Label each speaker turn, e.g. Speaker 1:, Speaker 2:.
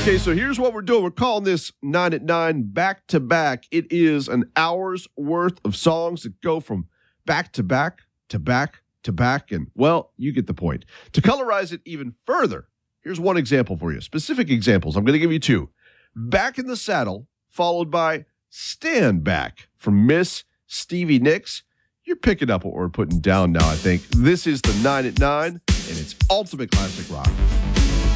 Speaker 1: Okay, so here's what we're doing. We're calling this 9 at 9 back to back. It is an hour's worth of songs that go from back to back to back to back. And, well, you get the point. To colorize it even further, here's one example for you. Specific examples. I'm going to give you two. Back in the Saddle, followed by Stand Back from Miss Stevie Nicks. You're picking up what we're putting down now, I think. This is the 9 at 9, and it's ultimate classic rock.